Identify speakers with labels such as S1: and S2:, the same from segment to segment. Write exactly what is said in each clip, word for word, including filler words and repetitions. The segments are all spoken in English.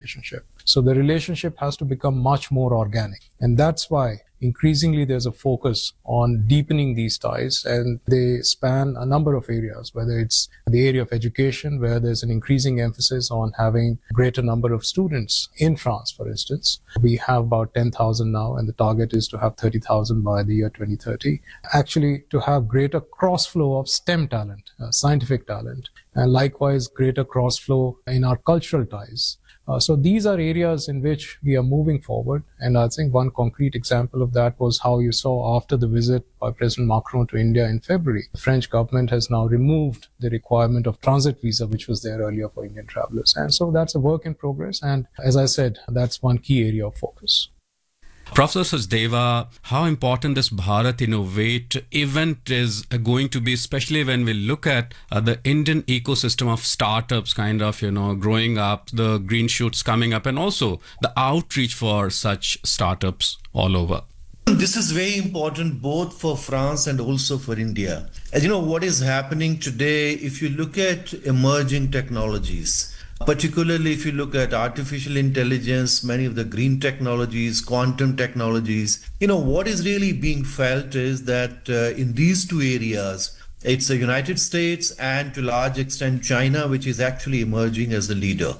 S1: relationship. So the relationship has to become much more organic. And that's why increasingly there's a focus on deepening these ties, and they span a number of areas, whether it's the area of education, where there's an increasing emphasis on having a greater number of students in France, for instance. We have about ten thousand now, and the target is to have thirty thousand by the year twenty thirty. Actually, to have greater cross-flow of STEM talent, uh, scientific talent, and likewise greater cross-flow in our cultural ties. Uh, so these are areas in which we are moving forward. And I think one concrete example of that was how you saw after the visit by President Macron to India in February, the French government has now removed the requirement of transit visa, which was there earlier for Indian travelers. And so that's a work in progress. And as I said, that's one key area of focus.
S2: Professor Sachdeva, how important this Bharat Innovate event is going to be, especially when we look at uh, the Indian ecosystem of startups kind of, you know, growing up, the green shoots coming up, and also the outreach for such startups all over?
S3: This is very important both for France and also for India. As you know, what is happening today, if you look at emerging technologies, particularly if you look at artificial intelligence, many of the green technologies, quantum technologies, you know, what is really being felt is that uh, in these two areas, it's the United States and to a large extent China, which is actually emerging as the leader.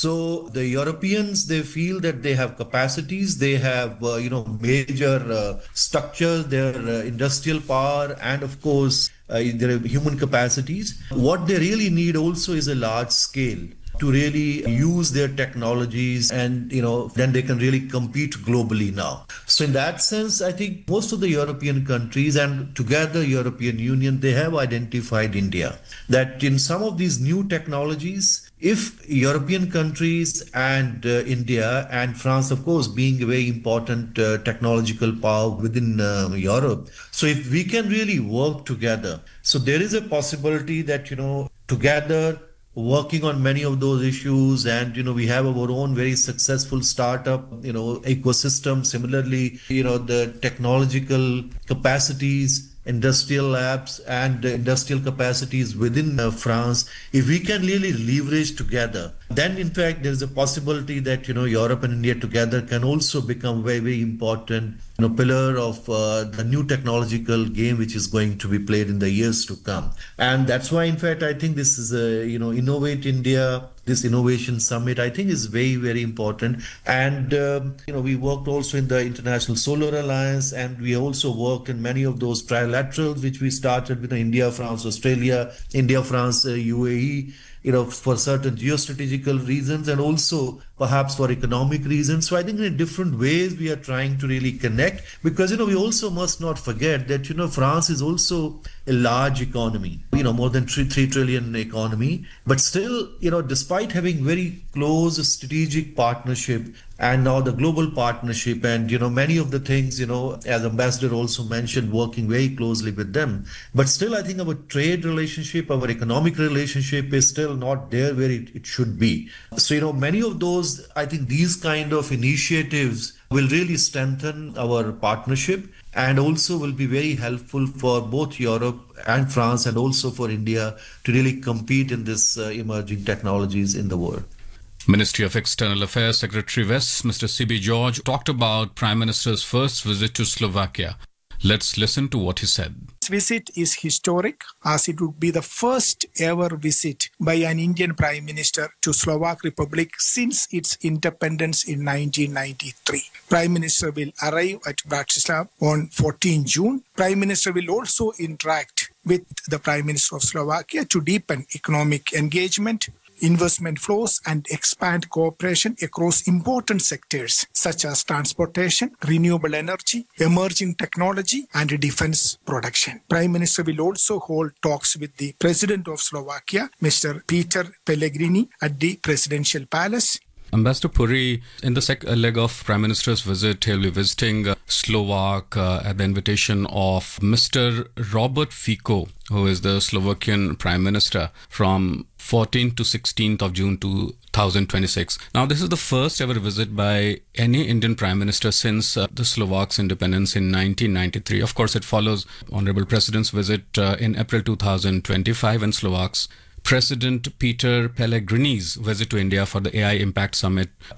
S3: So the Europeans, they feel that they have capacities, they have, uh, you know, major uh, structures, their uh, industrial power, and of course, uh, their human capacities. What they really need also is a large scale to really use their technologies, and you know then they can really compete globally now. So in that sense, I think most of the European countries and together European Union, they have identified India, that in some of these new technologies, if European countries and uh, India and France, of course, being a very important uh, technological power within uh, Europe, so if we can really work together, so there is a possibility that, you know, together working on many of those issues, and you know we have our own very successful startup you know ecosystem. Similarly, you know the technological capacities, industrial labs and industrial capacities within uh, France, if we can really leverage together, then in fact there's a possibility that you know Europe and India together can also become very very important you know pillar of uh, the new technological game which is going to be played in the years to come. And that's why in fact I think this is a you know Innovate India, this innovation summit, I think is very very important. And um, you know we worked also in the International Solar Alliance, and we also work in many of those trilaterals which we started with India, France, Australia, India, France, uh, U A E, you know, for certain geostrategical reasons and also perhaps for economic reasons. So I think in different ways we are trying to really connect, because, you know, we also must not forget that, you know, France is also a large economy, you know, more than three, three trillion economy. But still, you know, despite having very close strategic partnership and now the global partnership and, you know, many of the things, you know, as Ambassador also mentioned, working very closely with them. But still, I think our trade relationship, our economic relationship is still not there where it, it should be. So, you know, many of those, I think these kind of initiatives will really strengthen our partnership and also will be very helpful for both Europe and France and also for India to really compete in this uh, emerging technologies in the world.
S2: Ministry of External Affairs Secretary West, Mister C B George, talked about Prime Minister's first visit to Slovakia. Let's listen to what he said.
S4: This visit is historic, as it would be the first ever visit by an Indian Prime Minister to Slovak Republic since its independence in nineteen ninety-three. Prime Minister will arrive at Bratislava on fourteenth June. Prime Minister will also interact with the Prime Minister of Slovakia to deepen economic engagement, investment flows, and expand cooperation across important sectors such as transportation, renewable energy, emerging technology, and defense production. Prime Minister will also hold talks with the President of Slovakia, Mister Peter Pellegrini, at the Presidential Palace.
S2: Ambassador Puri, in the second leg of Prime Minister's visit, he'll be visiting uh, Slovak uh, at the invitation of Mister Robert Fico, who is the Slovakian Prime Minister, from fourteenth to sixteenth of June two thousand twenty-six. Now, this is the first ever visit by any Indian Prime Minister since uh, the Slovaks' independence in nineteen ninety-three. Of course, it follows Honorable President's visit uh, in April two thousand twenty-five and Slovaks President Peter Pellegrini's visit to India for the A I Impact Summit